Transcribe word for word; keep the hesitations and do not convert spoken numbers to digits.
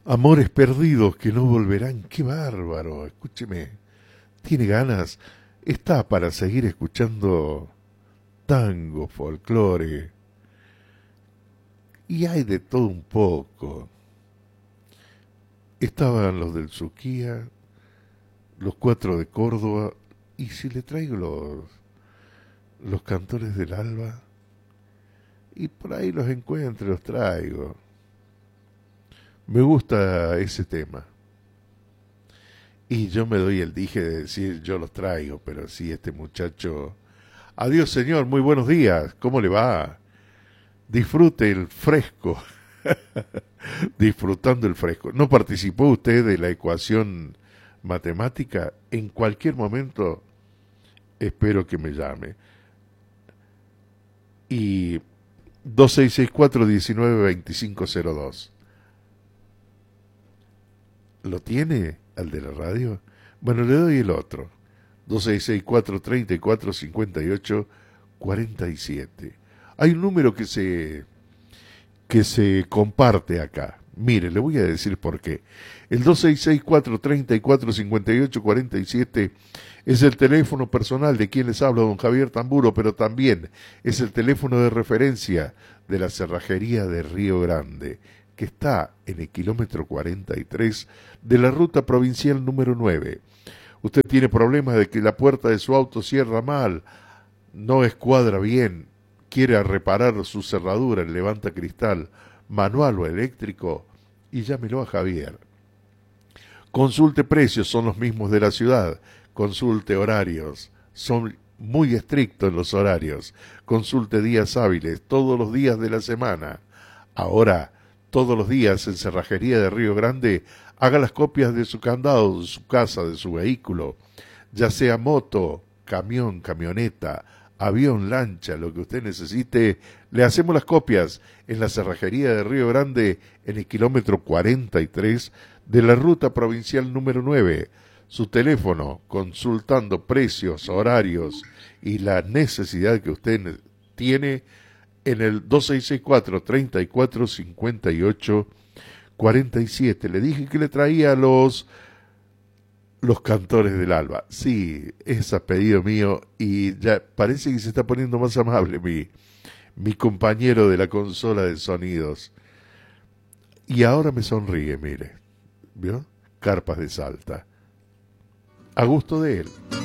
Amores perdidos que no volverán. Qué bárbaro. Escúcheme. ¿Tiene ganas? Está para seguir escuchando tango, folclore. Y hay de todo un poco. Estaban los del Suquía, los cuatro de Córdoba. Y si le traigo los, los cantores del Alba, y por ahí los encuentro, los traigo. Me gusta ese tema. Y yo me doy el dije de decir yo los traigo, pero sí, este muchacho... Adiós, señor, muy buenos días, ¿cómo le va? Disfrute el fresco. Disfrutando el fresco. ¿No participó usted de la ecuación matemática? En cualquier momento espero que me llame. Y dos seis seis cuatro, uno nueve dos cinco cero dos. ¿Lo tiene al de la radio? Bueno, le doy el otro. dos seis seis cuatro, tres cuatro, cinco ocho, cuatro siete. Hay un número que se, que se comparte acá. Mire, le voy a decir por qué. El dos seis seis cuatro, tres cuatro, cinco ocho, cuatro siete es el teléfono personal de quien les habla, don Javier Tamburo, pero también es el teléfono de referencia de la cerrajería de Río Grande, que está en el kilómetro cuarenta y tres de la ruta provincial número nueve. Usted tiene problemas de que la puerta de su auto cierra mal, no escuadra bien, quiere reparar su cerradura, el levanta cristal, manual o eléctrico, y llámelo a Javier. Consulte precios, son los mismos de la ciudad. Consulte horarios, son muy estrictos en los horarios. Consulte días hábiles, todos los días de la semana. Ahora, todos los días en Cerrajería de Río Grande, haga las copias de su candado, de su casa, de su vehículo, ya sea moto, camión, camioneta, avión, lancha, lo que usted necesite, le hacemos las copias en la Cerrajería de Río Grande, en el kilómetro cuarenta y tres de la ruta provincial número nueve. Su teléfono, consultando precios, horarios y la necesidad que usted tiene, en el dos seis seis cuatro, tres cuatro, cinco ocho, cuatro siete. Le dije que le traía los... Los cantores del Alba. Sí, es a pedido mío y ya parece que se está poniendo más amable mi, mi compañero de la consola de sonidos. Y ahora me sonríe, mire. ¿Vio? Carpas de Salta. A gusto de él.